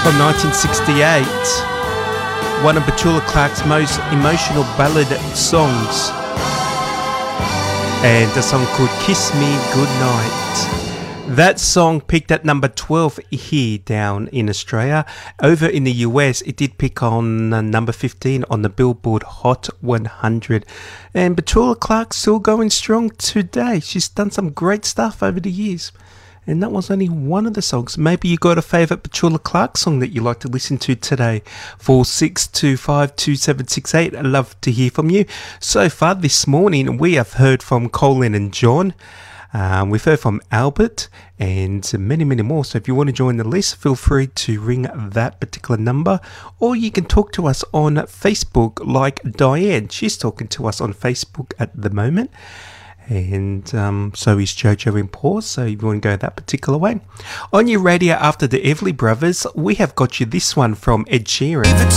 from 1968. One of Petula Clark's most emotional ballad songs. And a song called Kiss Me Goodnight. That song peaked at number 12 here down in Australia. Over in the US, it did pick on number 15 on the Billboard Hot 100. And Petula Clark's still going strong today. She's done some great stuff over the years. And that was only one of the songs. Maybe you got a favourite Petula Clark song that you like to listen to today. 46252768. I'd love to hear from you. So far this morning, we have heard from Colin and John. We've heard from Albert and many, many more. So if you want to join the list, feel free to ring that particular number. Or you can talk to us on Facebook like Diane. She's talking to us on Facebook at the moment. And so is Jojo in pause, so if you want to go that particular way. On your radio after the Everly Brothers, we have got you this one from Ed Sheeran.